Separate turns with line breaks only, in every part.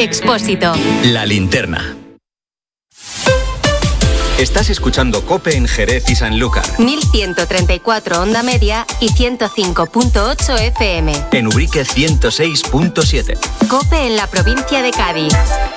Expósito.
La linterna. Estás escuchando COPE en Jerez y Sanlúcar.
1134 onda media y 105.8 FM.
En Ubrique 106.7.
COPE en la provincia de Cádiz.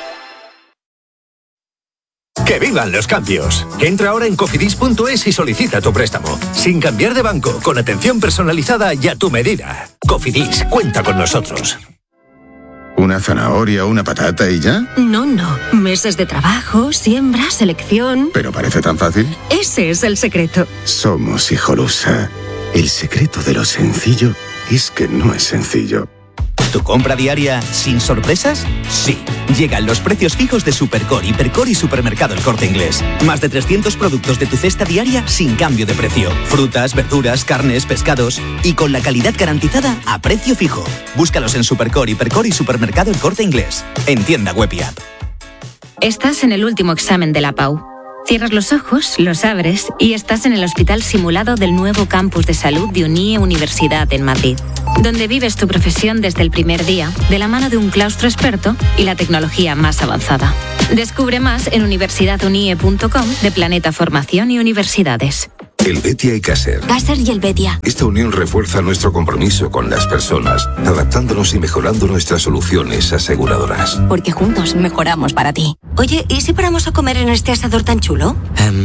¡Que vivan los cambios! Entra ahora en cofidis.es y solicita tu préstamo. Sin cambiar de banco, con atención personalizada y a tu medida. Cofidis, cuenta con nosotros.
¿Una zanahoria, una patata y ya?
No. Meses de trabajo, siembra, selección...
¿Pero parece tan fácil?
Ese es el secreto.
Somos Hijolusa. El secreto de lo sencillo es que no es sencillo.
¿Tu compra diaria sin sorpresas? Sí. Llegan los precios fijos de Supercore, Hipercore y Supermercado El Corte Inglés. Más de 300 productos de tu cesta diaria sin cambio de precio. Frutas, verduras, carnes, pescados y con la calidad garantizada a precio fijo. Búscalos en Supercore, Hipercore y Supermercado El Corte Inglés. En tienda web y app.
Estás en el último examen de la PAU. Cierras los ojos, los abres y estás en el hospital simulado del nuevo campus de salud de UNIE Universidad en Madrid, donde vives tu profesión desde el primer día, de la mano de un claustro experto y la tecnología más avanzada. Descubre más en universidadunie.com de Planeta Formación y Universidades.
Helvetia y Caser.
Caser y Helvetia.
Esta unión refuerza nuestro compromiso con las personas, adaptándonos y mejorando nuestras soluciones aseguradoras.
Porque juntos mejoramos para ti. Oye, ¿y si paramos a comer en este asador tan chulo?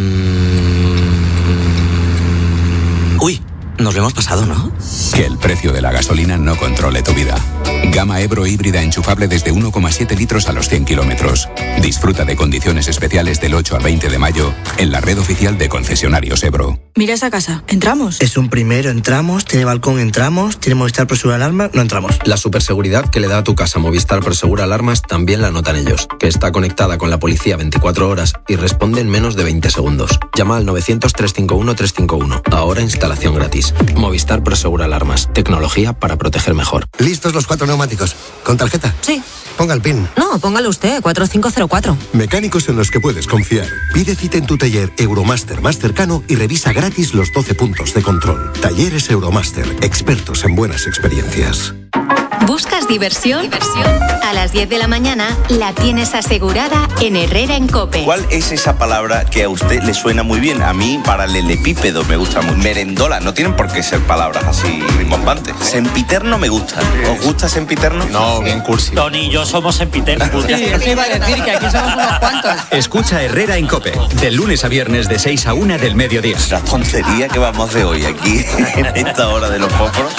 Uy, nos lo hemos pasado, ¿no?
Que el precio de la gasolina no controle tu vida. Gama Ebro híbrida enchufable desde 1,7 litros a los 100 kilómetros. Disfruta de condiciones especiales del 8 al 20 de mayo en la red oficial de concesionarios Ebro.
Mira esa casa, ¿entramos?
Es un primero, entramos, tiene balcón, entramos, tiene Movistar Prosegura Alarmas, no entramos.
La superseguridad que le da a tu casa Movistar Prosegura Alarmas también la notan ellos, que está conectada con la policía 24 horas y responde en menos de 20 segundos. Llama al 900-351-351. Ahora instalación gratis. Movistar Prosegura Alarmas. Tecnología para proteger mejor.
¿Listos los 4 neumáticos? ¿Con tarjeta?
Sí.
Ponga el PIN.
No, póngalo usted, 4504.
Mecánicos en los que puedes confiar. Pide cita en tu taller Euromaster más cercano y revisa gratis los 12 puntos de control. Talleres Euromaster, expertos en buenas experiencias.
¿Buscas diversión? A las 10 de la mañana la tienes asegurada en Herrera en COPE.
¿Cuál es esa palabra que a usted le suena muy bien? A mí, paralelepípedo me gusta muy. Merendola, no tienen por qué ser palabras así rimbombantes. Sempiterno me gusta. ¿Os gusta sempiterno?
No, bien cursi.
Tony y yo somos sempiternos.
Sí, eso iba a decir, que aquí somos unos cuantos.
Escucha Herrera en COPE, de lunes a viernes de 6 a 1 del mediodía.
La tontería que vamos de hoy aquí, en esta hora de los fósforos.